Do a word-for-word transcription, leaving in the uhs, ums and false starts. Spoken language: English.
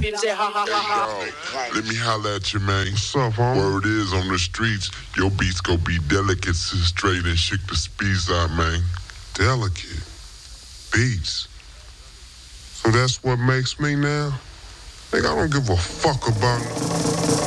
him say ha ha ha ha. Hey, let me holler at you, man. What's up, huh? Word is on the streets, your beats gon' be delicate, sit straight and shake the speeds out, man. Delicate beats. So that's what makes me now? Nigga, I don't give a fuck about it.